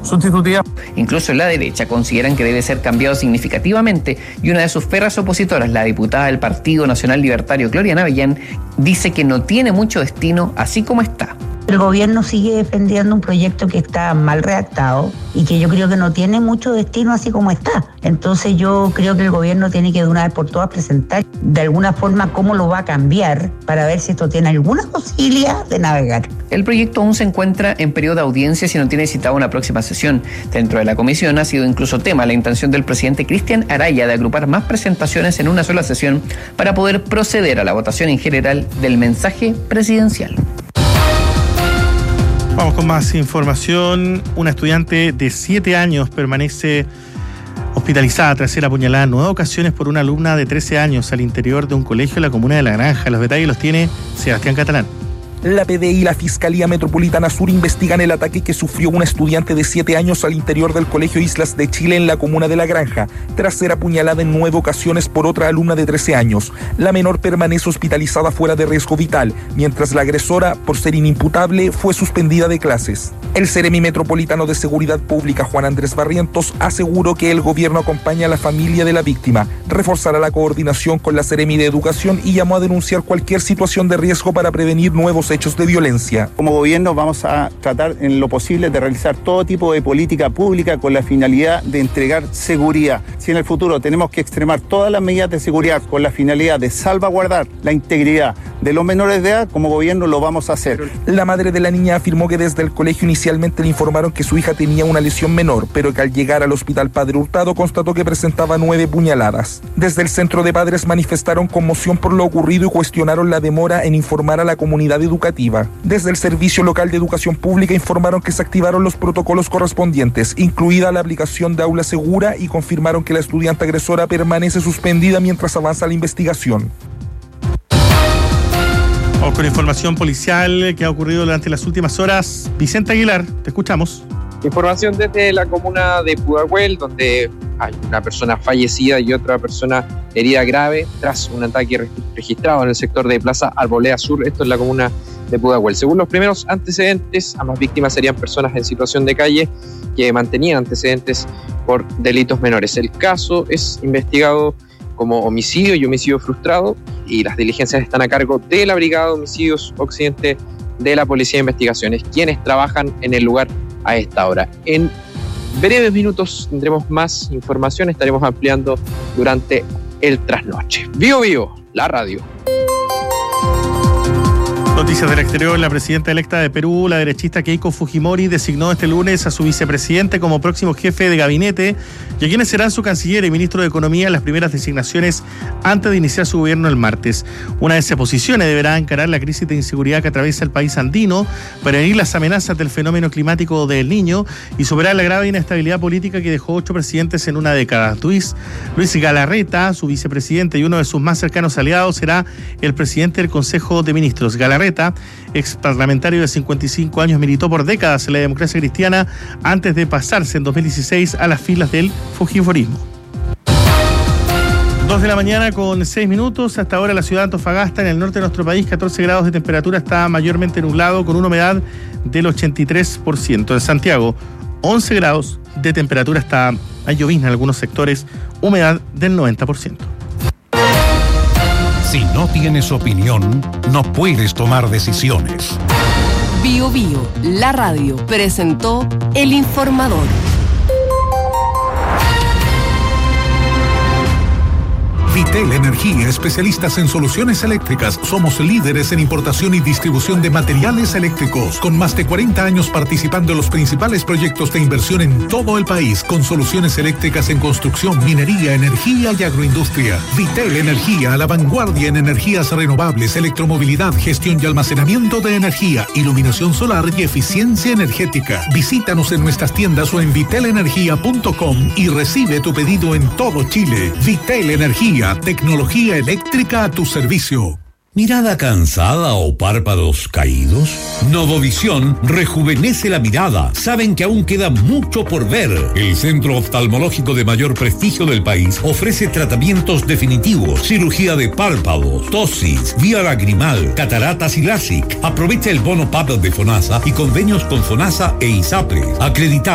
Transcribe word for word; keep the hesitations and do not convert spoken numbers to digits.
sustitutiva. Incluso en la derecha consideran que debe ser cambiado significativamente y una de sus férreas opositoras, la diputada del Partido Nacional Libertario, Gloria Navellán, dice que no tiene mucho destino así como está. El gobierno sigue defendiendo un proyecto que está mal redactado y que yo creo que no tiene mucho destino así como está. Entonces yo creo que el gobierno tiene que de una vez por todas presentar de alguna forma cómo lo va a cambiar para ver si esto tiene alguna posibilidad de navegar. El proyecto aún se encuentra en periodo de audiencias y no tiene citada una próxima sesión. Dentro de la comisión ha sido incluso tema la intención del presidente Cristian Araya de agrupar más presentaciones en una sola sesión para poder proceder a la votación en general del mensaje presidencial. Vamos con más información. Una estudiante de siete años permanece hospitalizada tras ser apuñalada en nueve ocasiones por una alumna de trece años al interior de un colegio en la comuna de La Granja. Los detalles los tiene Sebastián Catalán. La P D I y la Fiscalía Metropolitana Sur investigan el ataque que sufrió una estudiante de siete años al interior del Colegio Islas de Chile en la comuna de La Granja, tras ser apuñalada en nueve ocasiones por otra alumna de trece años. La menor permanece hospitalizada fuera de riesgo vital, mientras la agresora, por ser inimputable, fue suspendida de clases. El Seremi Metropolitano de Seguridad Pública, Juan Andrés Barrientos, aseguró que el gobierno acompaña a la familia de la víctima, reforzará la coordinación con la Seremi de Educación y llamó a denunciar cualquier situación de riesgo para prevenir nuevos hechos de violencia. Como gobierno vamos a tratar en lo posible de realizar todo tipo de política pública con la finalidad de entregar seguridad. Si en el futuro tenemos que extremar todas las medidas de seguridad con la finalidad de salvaguardar la integridad de los menores de edad, como gobierno lo vamos a hacer. La madre de la niña afirmó que desde el colegio inicialmente le informaron que su hija tenía una lesión menor, pero que al llegar al hospital Padre Hurtado constató que presentaba nueve puñaladas. Desde el centro de padres manifestaron conmoción por lo ocurrido y cuestionaron la demora en informar a la comunidad educativa. Desde el Servicio Local de Educación Pública informaron que se activaron los protocolos correspondientes, incluida la aplicación de aula segura, y confirmaron que la estudiante agresora permanece suspendida mientras avanza la investigación. Vamos con información policial que ha ocurrido durante las últimas horas. Vicente Aguilar, te escuchamos. Información desde la comuna de Pudahuel, donde hay una persona fallecida y otra persona herida grave tras un ataque re- registrado en el sector de Plaza Arboleda Sur. Esto es la comuna de Pudahuel. Según los primeros antecedentes, ambas víctimas serían personas en situación de calle que mantenían antecedentes por delitos menores. El caso es investigado como homicidio y homicidio frustrado y las diligencias están a cargo de la Brigada de Homicidios Occidente de la Policía de Investigaciones, quienes trabajan en el lugar a esta hora. En breves minutos tendremos más información, estaremos ampliando durante el trasnoche. Vivo Vivo, la radio. Noticias del exterior. La presidenta electa de Perú, la derechista Keiko Fujimori, designó este lunes a su vicepresidente como próximo jefe de gabinete y a quienes serán su canciller y ministro de Economía en las primeras designaciones antes de iniciar su gobierno el martes. Una vez se posicione, deberá encarar la crisis de inseguridad que atraviesa el país andino, prevenir las amenazas del fenómeno climático del Niño y superar la grave inestabilidad política que dejó ocho presidentes en una década. Luis, Luis Galarreta, su vicepresidente y uno de sus más cercanos aliados, será el presidente del Consejo de Ministros. Galarreta, ex parlamentario de cincuenta y cinco años, militó por décadas en la democracia cristiana antes de pasarse en dos mil dieciséis a las filas del fujimorismo. Dos de la mañana con seis minutos. Hasta ahora la ciudad de Antofagasta, en el norte de nuestro país, catorce grados de temperatura, está mayormente nublado con una humedad del ochenta y tres por ciento. En Santiago, once grados de temperatura, está hay llovizna en algunos sectores, humedad del noventa por ciento. Si no tienes opinión, no puedes tomar decisiones. Bio Bio, la radio, presentó El Informador. Vitel Energía, especialistas en soluciones eléctricas. Somos líderes en importación y distribución de materiales eléctricos, con más de cuarenta años participando en los principales proyectos de inversión en todo el país, con soluciones eléctricas en construcción, minería, energía y agroindustria. Vitel Energía, a la vanguardia en energías renovables, electromovilidad, gestión y almacenamiento de energía, iluminación solar y eficiencia energética. Visítanos en nuestras tiendas o en vitel energía punto com y recibe tu pedido en todo Chile. Vitel Energía, tecnología eléctrica a tu servicio. ¿Mirada cansada o párpados caídos? Novovisión rejuvenece la mirada. Saben que aún queda mucho por ver. El centro oftalmológico de mayor prestigio del país ofrece tratamientos definitivos, cirugía de párpados, tosis, vía lagrimal, cataratas y LASIK. Aprovecha el bono P A P de FONASA y convenios con FONASA e ISAPRE. Acreditado